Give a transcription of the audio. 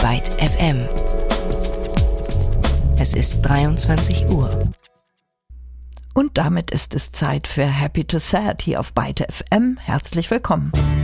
Byte FM. Es ist 23 Uhr. Und damit ist es Zeit für Happy to Sad hier auf Byte FM. Herzlich willkommen.